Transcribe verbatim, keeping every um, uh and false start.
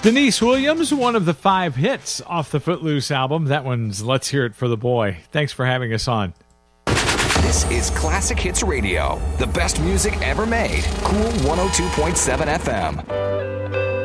Denise Williams, one of the five hits off the Footloose album. That one's Let's Hear It for the Boy. Thanks for having us on. This is Classic Hits Radio, the best music ever made. Cool one oh two point seven F M.